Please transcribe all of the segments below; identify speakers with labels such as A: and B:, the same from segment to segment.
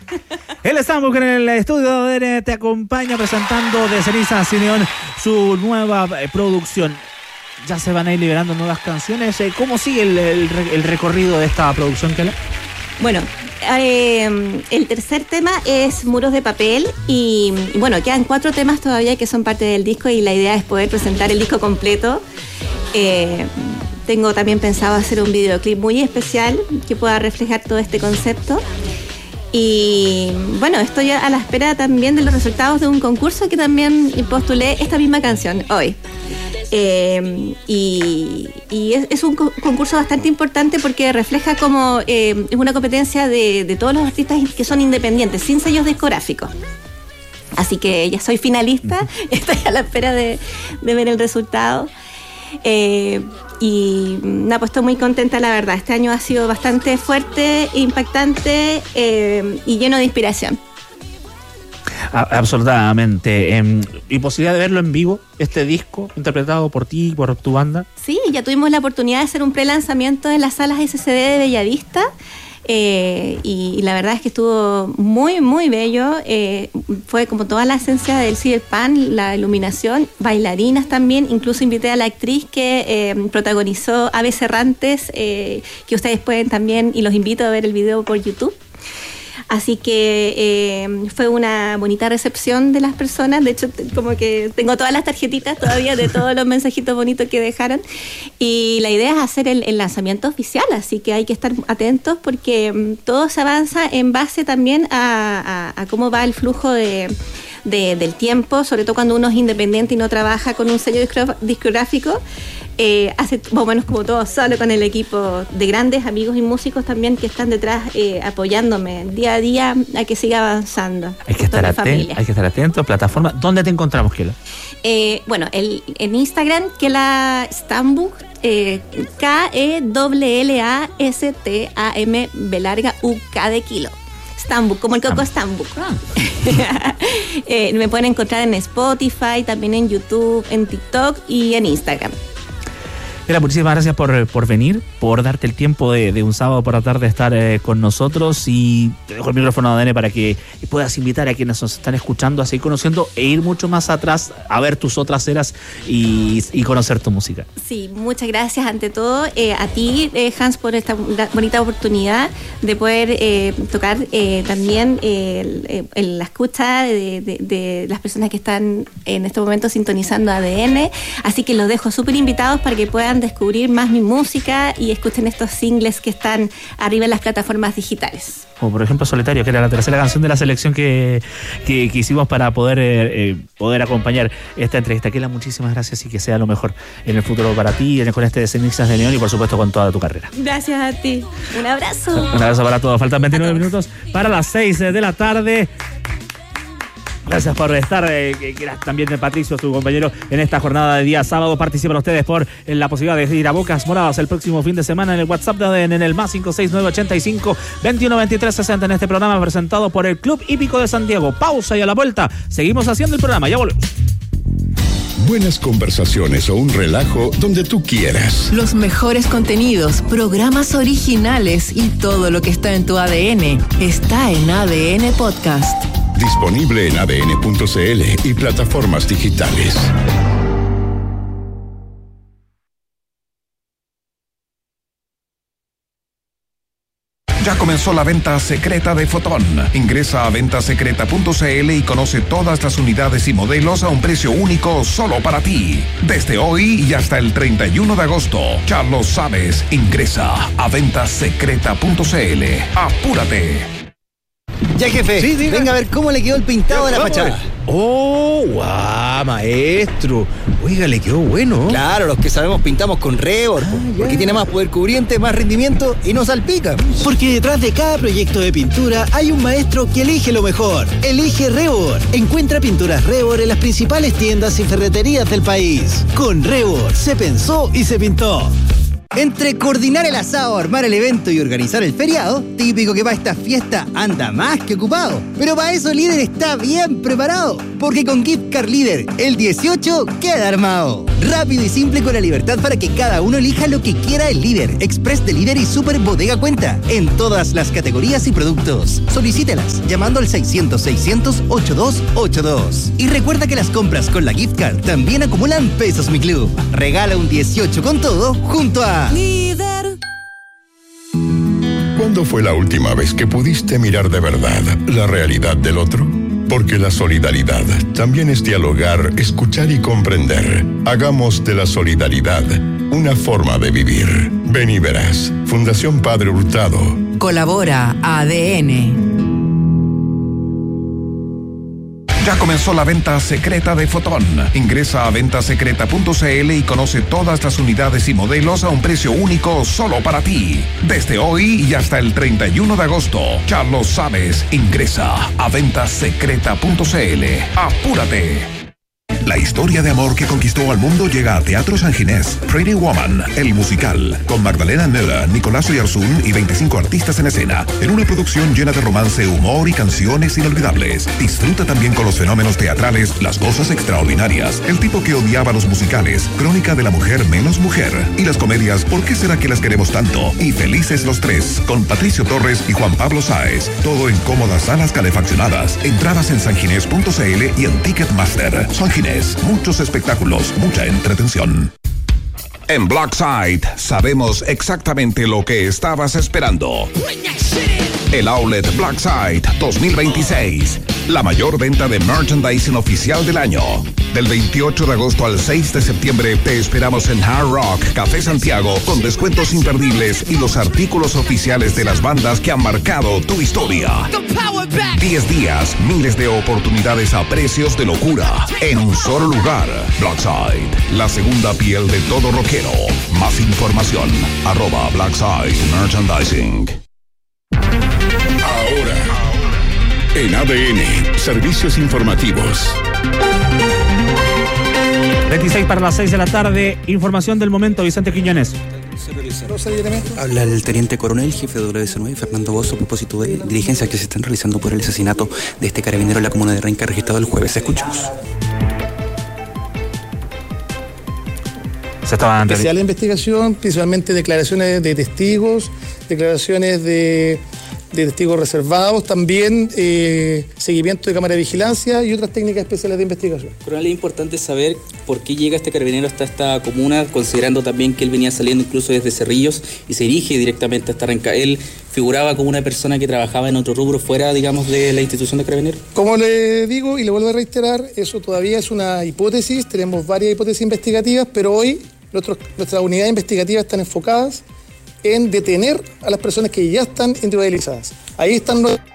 A: El Stambuk en el estudio de ADN te acompaña presentando De Ceniza Sin Neón su nueva producción. Ya se van a ir liberando nuevas canciones. ¿Cómo sigue el recorrido de esta producción, Kela?
B: Bueno, el tercer tema es Muros de Papel y bueno, quedan 4 temas todavía que son parte del disco y la idea es poder presentar el disco completo. Tengo también pensado hacer un videoclip muy especial que pueda reflejar todo este concepto. Y bueno, estoy a la espera también de los resultados de un concurso que también postulé esta misma canción hoy. Y es un concurso bastante importante porque refleja como es una competencia de todos los artistas que son independientes, sin sellos discográficos. Así que ya soy finalista, estoy a la espera de ver el resultado. Y nada, pues estoy muy contenta, la verdad. Este año ha sido bastante fuerte, impactante y lleno de inspiración.
A: Absolutamente. ¿Y posibilidad de verlo en vivo, este disco, interpretado por ti, por tu banda?
B: Sí, ya tuvimos la oportunidad de hacer un pre-lanzamiento en las salas SCD de Bellavista. Y la verdad es que estuvo muy, muy bello. Fue como toda la esencia del Cyberpunk, la iluminación, bailarinas también. Incluso invité a la actriz que protagonizó Aves Errantes, que ustedes pueden también, y los invito a ver el video por YouTube. Así que fue una bonita recepción de las personas. De hecho, como que tengo todas las tarjetitas todavía de todos los mensajitos bonitos que dejaron. Y la idea es hacer el lanzamiento oficial, así que hay que estar atentos porque todo se avanza en base también a cómo va el flujo del tiempo, sobre todo cuando uno es independiente y no trabaja con un sello discográfico. Hace más o menos como todo solo con el equipo de grandes amigos y músicos también que están detrás apoyándome día a día a que siga avanzando.
A: Hay que estar atento. Plataforma, ¿dónde te encontramos, Kela?
B: Bueno, en Instagram, Kela Stambuk, KELLASTAM B larga UK de kilo. Stambuk, como el coco Stambuk. Me pueden encontrar en Spotify, también en YouTube, en TikTok y en Instagram.
A: Kela, muchísimas gracias por venir, por darte el tiempo de un sábado por la tarde estar con nosotros, y te dejo el micrófono a ADN para que puedas invitar a quienes nos están escuchando a seguir conociendo e ir mucho más atrás a ver tus otras eras y conocer tu música.
B: Sí, muchas gracias ante todo a ti, Hans, por esta bonita oportunidad de poder tocar también la escucha de las personas que están en este momento sintonizando ADN, así que los dejo súper invitados para que puedan descubrir más mi música y escuchen estos singles que están arriba en las plataformas digitales.
A: Como por ejemplo Solitario, que era la tercera canción de la selección que hicimos para poder acompañar esta entrevista. Kela, muchísimas gracias y que sea lo mejor en el futuro para ti, con este de Cenizas de Neón y por supuesto con toda tu carrera.
B: Gracias a ti. Un abrazo.
A: Un abrazo para todos. Faltan 29 minutos para las 6 de la tarde. Gracias por estar, también Patricio, su compañero, en esta jornada de día sábado. Participan ustedes por la posibilidad de ir a Bocas Moradas el próximo fin de semana en el WhatsApp de ADN, en el más 56985-212360 en este programa presentado por el Club Hípico de Santiago. Pausa y a la vuelta seguimos haciendo el programa. Ya volvemos.
C: Buenas conversaciones o un relajo donde tú quieras.
D: Los mejores contenidos, programas originales y todo lo que está en tu ADN está en ADN Podcast.
C: Disponible en adn.cl y plataformas digitales. Ya comenzó la venta secreta de Fotón. Ingresa a ventasecreta.cl y conoce todas las unidades y modelos a un precio único solo para ti. Desde hoy y hasta el 31 de agosto. Ya lo sabes, ingresa a ventasecreta.cl. ¡Apúrate!
E: Ya, jefe, sí, venga a ver cómo le quedó el pintado de la fachada.
F: ¡Oh, guau, maestro! Oiga, le quedó bueno.
E: Claro, los que sabemos pintamos con Revor, porque tiene más poder cubriente, más rendimiento y no salpica.
F: Porque detrás de cada proyecto de pintura hay un maestro que elige lo mejor. Elige Revor. Encuentra pinturas Revor en las principales tiendas y ferreterías del país. Con Revor se pensó y se pintó. Entre coordinar el asado, armar el evento y organizar el feriado, típico que para esta fiesta anda más que ocupado. Pero para eso Líder está bien preparado, porque con Gift Card Líder, el 18 queda armado. Rápido y simple con la libertad para que cada uno elija lo que quiera el Líder, Express de Líder y Super Bodega Cuenta, en todas las categorías y productos. Solicítelas llamando al 600-600-8282. Y recuerda que las compras con la Gift Card también acumulan pesos Mi Club. Regala un 18 con todo junto a
D: Líder.
G: ¿Cuándo fue la última vez que pudiste mirar de verdad la realidad del otro? Porque la solidaridad también es dialogar, escuchar y comprender. Hagamos de la solidaridad una forma de vivir. Ven y verás. Fundación Padre Hurtado.
D: Colabora ADN.
C: Ya comenzó la venta secreta de Fotón. Ingresa a ventasecreta.cl y conoce todas las unidades y modelos a un precio único solo para ti. Desde hoy y hasta el 31 de agosto. Ya lo sabes, ingresa a ventasecreta.cl. ¡Apúrate! La historia de amor que conquistó al mundo llega a Teatro San Ginés. Pretty Woman, el musical, con Magdalena Müller, Nicolás Oyarzún y 25 artistas en escena, en una producción llena de romance, humor y canciones inolvidables. Disfruta también con los fenómenos teatrales, las cosas extraordinarias, el tipo que odiaba los musicales, Crónica de la mujer menos mujer, y las comedias ¿Por qué será que las queremos tanto? Y Felices los tres, con Patricio Torres y Juan Pablo Sáez. Todo en cómodas salas calefaccionadas. Entradas en sanginés.cl y en Ticketmaster. San Ginés. Muchos espectáculos, mucha entretención. En Blackside sabemos exactamente lo que estabas esperando. El Outlet Blackside 2026. La mayor venta de merchandising oficial del año. Del 28 de agosto al 6 de septiembre te esperamos en Hard Rock Café Santiago con descuentos imperdibles y los artículos oficiales de las bandas que han marcado tu historia. 10 días, miles de oportunidades a precios de locura en un solo lugar. Blackside, la segunda piel de todo rockero. Más información, @Blackside Merchandising.
G: Ahora, en ADN, servicios informativos.
A: 26 para las 6 de la tarde. Información del momento, Vicente Quiñones.
H: Habla el teniente coronel, jefe de WC9, Fernando Bozo, a propósito de diligencias que se están realizando por el asesinato de este carabinero en la comuna de Renca, registrado el jueves. Escuchamos.
I: Especial investigación, principalmente declaraciones de testigos, declaraciones de testigos reservados, también seguimiento de cámara de vigilancia y otras técnicas especiales de investigación.
H: Coronel, es importante saber por qué llega este carabinero hasta esta comuna, considerando también que él venía saliendo incluso desde Cerrillos y se dirige directamente hasta Renca. Él figuraba como una persona que trabajaba en otro rubro fuera, digamos, de la institución de carabineros.
I: Como le digo y le vuelvo a reiterar, eso todavía es una hipótesis, tenemos varias hipótesis investigativas, pero hoy nuestras unidades investigativas están enfocadas en detener a las personas que ya están individualizadas. Ahí está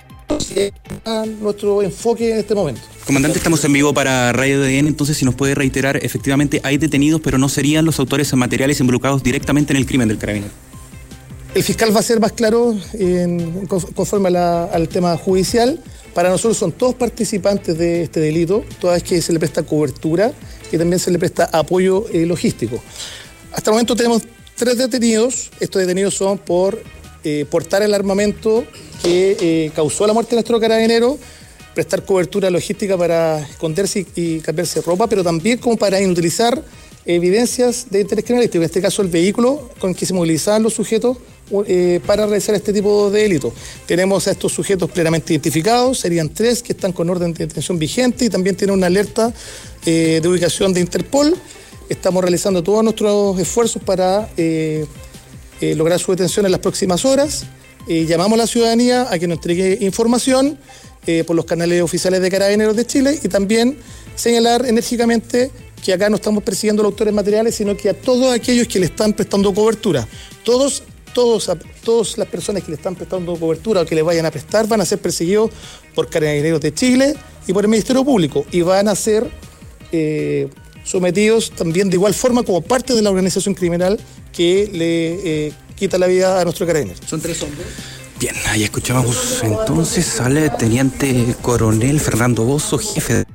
I: nuestro enfoque en este momento.
H: Comandante, estamos en vivo para Radio ADN, entonces si nos puede reiterar, efectivamente hay detenidos, pero no serían los autores materiales involucrados directamente en el crimen del carabinero.
I: El fiscal va a ser más claro conforme al tema judicial. Para nosotros son todos participantes de este delito, toda vez que se le presta cobertura y también se le presta apoyo logístico. Hasta el momento tenemos 3 detenidos. Estos detenidos son por portar el armamento que causó la muerte de nuestro carabinero, prestar cobertura logística para esconderse y cambiarse ropa, pero también como para inutilizar evidencias de interés criminalístico, en este caso el vehículo con que se movilizaban los sujetos para realizar este tipo de delitos. Tenemos a estos sujetos plenamente identificados, serían 3 que están con orden de detención vigente y también tienen una alerta de ubicación de Interpol. Estamos realizando todos nuestros esfuerzos para lograr su detención en las próximas horas. Llamamos a la ciudadanía a que nos entregue información por los canales oficiales de Carabineros de Chile y también señalar enérgicamente que acá no estamos persiguiendo a los autores materiales, sino que a todos aquellos que le están prestando cobertura. Todas las personas que le están prestando cobertura o que le vayan a prestar van a ser perseguidos por Carabineros de Chile y por el Ministerio Público y van a ser sometidos también de igual forma como parte de la organización criminal que le quita la vida a nuestro carabinero.
H: ¿Son 3 hombres? Bien, ahí escuchábamos entonces al teniente coronel Fernando Bozo, jefe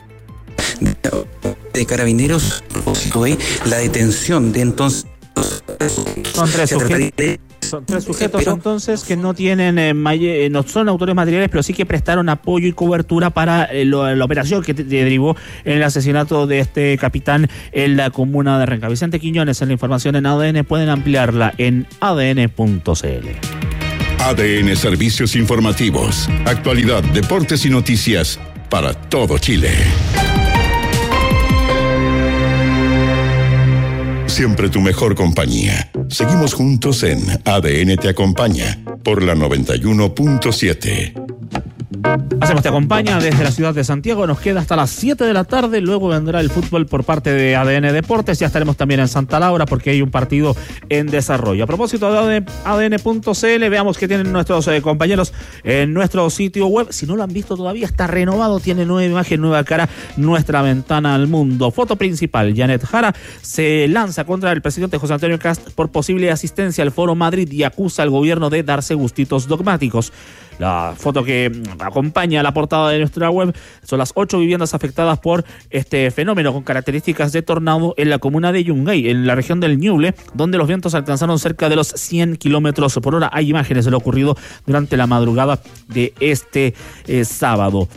H: de Carabineros, a propósito de la detención de entonces
A: Son tres sujetos entonces que no tienen no son autores materiales, pero sí que prestaron apoyo y cobertura para la operación que derivó en el asesinato de este capitán en la comuna de Renca. Vicente Quiñones en la información en ADN, pueden ampliarla en adn.cl.
G: ADN Servicios Informativos, actualidad, deportes y noticias para todo Chile. Siempre tu mejor compañía. Seguimos juntos en ADN Te Acompaña por la 91.7.
A: Hacemos Te Acompaña desde la ciudad de Santiago. Nos queda hasta las 7 de la tarde. Luego vendrá el fútbol por parte de ADN Deportes. Ya estaremos también en Santa Laura porque hay un partido en desarrollo. A propósito de ADN.cl, veamos qué tienen nuestros compañeros en nuestro sitio web. Si no lo han visto todavía, está renovado. Tiene nueva imagen, nueva cara. Nuestra ventana al mundo. Foto principal. Janet Jara se lanza contra el presidente José Antonio Kast por posible asistencia al Foro Madrid y acusa al gobierno de darse gustitos dogmáticos. La foto que acompaña la portada de nuestra web son las 8 viviendas afectadas por este fenómeno con características de tornado en la comuna de Yungay, en la región del Ñuble, donde los vientos alcanzaron cerca de los 100 kilómetros por hora. Hay imágenes de lo ocurrido durante la madrugada de este sábado.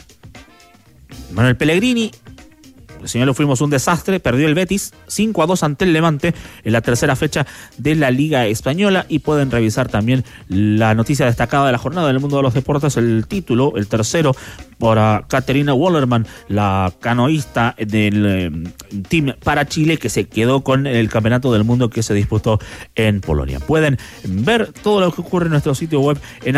A: Manuel Pellegrini: el señor, fuimos un desastre, perdió el Betis 5-2 ante el Levante en la tercera fecha de la Liga Española. Y pueden revisar también la noticia destacada de la jornada en el mundo de los deportes, el título, el tercero, para Caterina Wallerman, la canoísta del team para Chile, que se quedó con el campeonato del mundo que se disputó en Polonia. Pueden ver todo lo que ocurre en nuestro sitio web en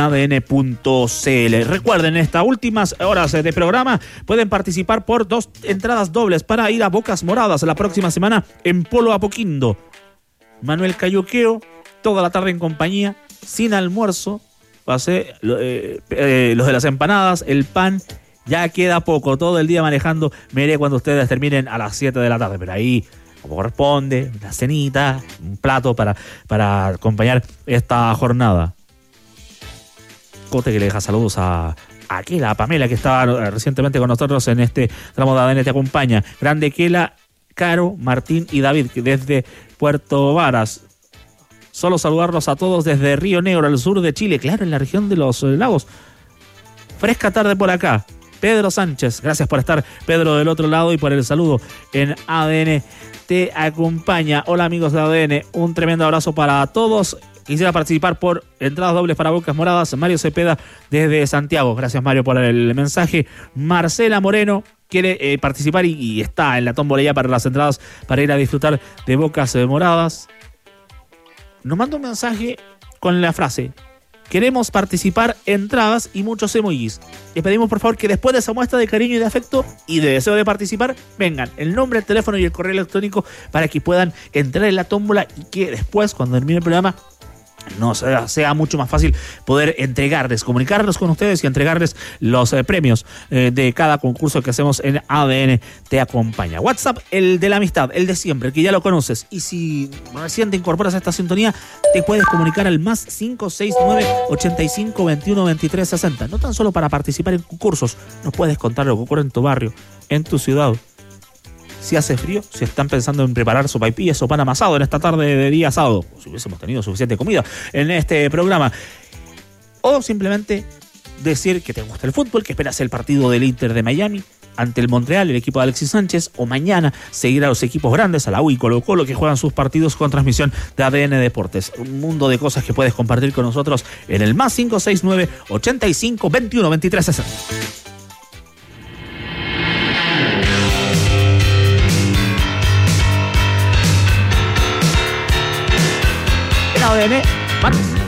A: adn.cl. Recuerden, en estas últimas horas de programa pueden participar por 2 entradas dobles para ir a Bocas Moradas la próxima semana en Polo Apoquindo. Manuel Cayuqueo, toda la tarde en compañía, sin almuerzo. Pasé los de las empanadas, el pan, ya queda poco, todo el día manejando. Me iré cuando ustedes terminen a las 7 de la tarde, pero ahí, como corresponde, una cenita, un plato para acompañar esta jornada. Cote que le deja saludos a Kela, a Pamela, que estaba recientemente con nosotros en este tramo de ADN Te Acompaña. Grande Kela, Caro, Martín y David, desde Puerto Varas. Solo saludarlos a todos desde Río Negro, al sur de Chile, claro, en la región de los lagos. Fresca tarde por acá. Pedro Sánchez, gracias por estar, Pedro, del otro lado, y por el saludo en ADN Te Acompaña. Hola, amigos de ADN, un tremendo abrazo para todos. Quisiera participar por entradas dobles para Bocas Moradas. Mario Cepeda desde Santiago. Gracias, Mario, por el mensaje. Marcela Moreno quiere participar y está en la tómbola ya para las entradas para ir a disfrutar de Bocas Moradas. Nos manda un mensaje con la frase: queremos participar, entradas y muchos emojis. Les pedimos por favor que después de esa muestra de cariño y de afecto y de deseo de participar, vengan el nombre, el teléfono y el correo electrónico para que puedan entrar en la tómbola y que después, cuando termine el programa, no sea mucho más fácil poder entregarles, comunicarnos con ustedes y entregarles los premios de cada concurso que hacemos en ADN Te Acompaña. WhatsApp, el de la amistad, el de siempre, el que ya lo conoces. Y si recién te incorporas a esta sintonía, te puedes comunicar al más 569-8521-2360. No tan solo para participar en concursos, nos puedes contar lo que ocurre en tu barrio, en tu ciudad. Si hace frío, si están pensando en preparar sopaipillas o pan amasado en esta tarde de día sábado, o si hubiésemos tenido suficiente comida en este programa, o simplemente decir que te gusta el fútbol, que esperas el partido del Inter de Miami ante el Montreal, el equipo de Alexis Sánchez, o mañana seguir a los equipos grandes, a la U y Colo-Colo, que juegan sus partidos con transmisión de ADN Deportes. Un mundo de cosas que puedes compartir con nosotros en el más 569-8521-2360. ADN, Marcos.